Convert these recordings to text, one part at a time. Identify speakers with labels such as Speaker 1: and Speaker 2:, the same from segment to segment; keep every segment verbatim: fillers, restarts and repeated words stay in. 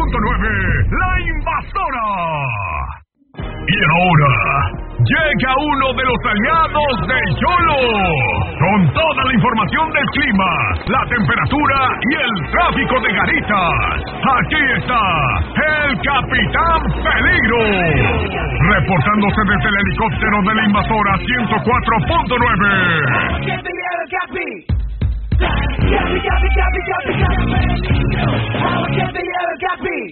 Speaker 1: punto nueve, La Invasora. Y ahora llega uno de los aliados de YOLO, con toda la información del clima, la temperatura y el tráfico de Garitas. Aquí está el Capitán Peligro, reportándose desde el helicóptero de La Invasora ciento cuatro punto nueve.
Speaker 2: Capi, capi, capi, capi, capi,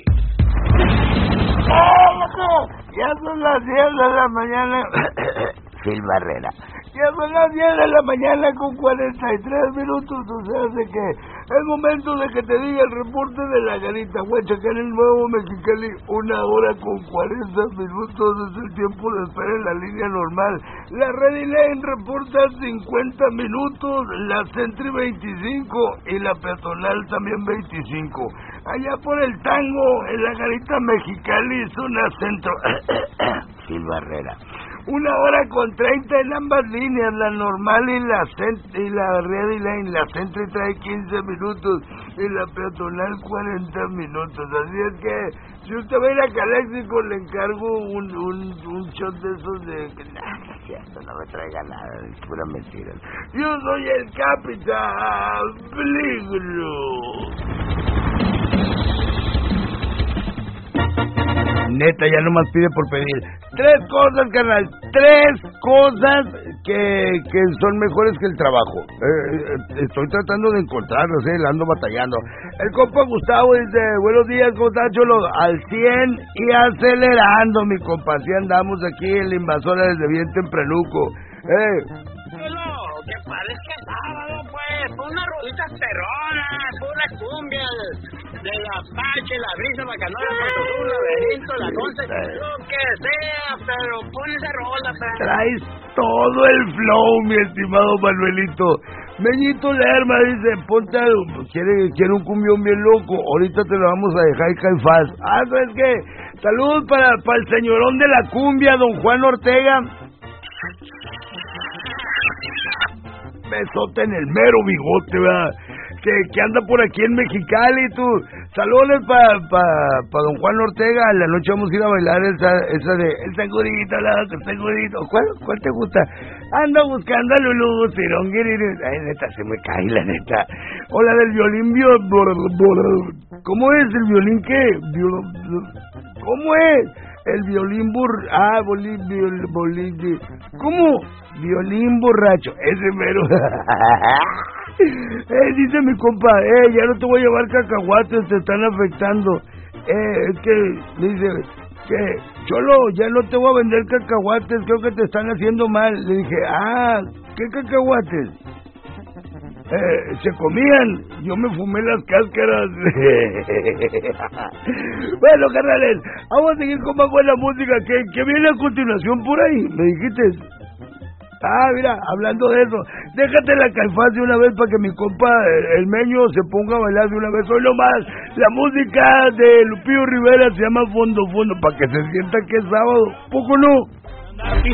Speaker 2: ¡oh, loco! Ya son las diez de la mañana. Phil Barrera. Ya son las diez de la mañana con cuarenta y tres minutos. O sea, de que es momento de que te diga el reporte de la Garita. Huecha, acá en el Nuevo Mexicali, una hora con cuarenta minutos es el tiempo de espera en la línea normal. La Ready Lane reporta cincuenta minutos, la Sentry veinticinco y la peatonal también veinticinco. Allá por el Tango, en la Garita Mexicali, es una centro... Phil Barrera. Una hora con treinta en ambas líneas, la normal y la cent y la Ready Lane. La Sentry trae quince minutos y la peatonal cuarenta minutos. Así es que, si usted va a ir a Caléxico, le encargo un, un, un shot de esos de... Nah, no es cierto, no me traiga nada, es pura mentira. Yo soy el Capitán Peligro. Neta, ya nomás pide por pedir. Tres cosas, carnal. Tres cosas que, que son mejores que el trabajo. Eh, estoy tratando de encontrarlos, eh, la ando batallando. El compa Gustavo dice, buenos días, ¿cómo estás, Cholo? Al cien y acelerando, mi compa. Así andamos aquí en La Invasora desde bien tempranuco. Eh.
Speaker 3: Cholo, que parezca sábado, pues. Una rolita perrona, una cumbia de la Pache, la Brisa, Bacanora, un laberinto, la Conce, lo que sea, pero pon esa rola, pues.
Speaker 2: Traes todo el flow, mi estimado Manuelito. Meñito Lerma dice, ponte algo, quiere, quiere un cumbión bien loco, ahorita te lo vamos a dejar y caifás. Ah, ¿sabes qué? Saludos para, para el señorón de la cumbia, don Juan Ortega. Besote en el mero bigote, ¿verdad? Que, que anda por aquí en Mexicali, tú. Saludos para pa, pa don Juan Ortega. En la noche vamos a ir a bailar esa, esa de el segurito, el segurito. ¿Cuál, ¿Cuál te gusta? Ando buscando a Lulú, Cironguiri. Ay, neta, se me cae, la neta. O la del violín, bio, ¿cómo es el violín qué? ¿Cómo es? El violín bur... Ah, bolín, viol, bolín... ¿Cómo? Violín borracho. Ese mero... eh, dice mi compa, eh, ya no te voy a llevar cacahuates, te están afectando. Eh, es que, dice, que, Cholo, ya no te voy a vender cacahuates, creo que te están haciendo mal. Le dije, ah, ¿qué cacahuates? Eh, se comían, yo me fumé las cáscaras. Bueno, carnales, vamos a seguir con más buena música. que, que viene a continuación por ahí? ¿Me dijiste? Ah, mira, hablando de eso, déjate la caifás de una vez para que mi compa, el, el Meño, se ponga a bailar de una vez. Hoy nomás, la música de Lupillo Rivera se llama Fondo Fondo, para que se sienta que es sábado, ¿poco no?
Speaker 3: Andar